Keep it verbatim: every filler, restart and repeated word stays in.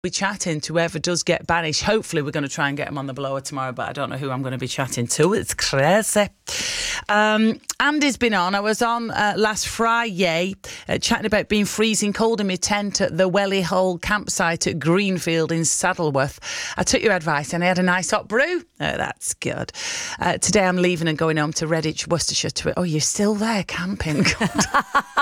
be chatting to whoever does get banished. Hopefully we're going to try and get him on the blower tomorrow, but I don't know who I'm going to be chatting to. It's crazy. Um, Andy's been on. I was on uh, last Friday uh, chatting about being freezing cold in my tent at the Welly Hole campsite at Greenfield in Saddleworth. I took your advice and I had a nice hot brew. Oh, that's good. Uh, today I'm leaving and going home to Redditch, Worcestershire. To oh, you're still there camping?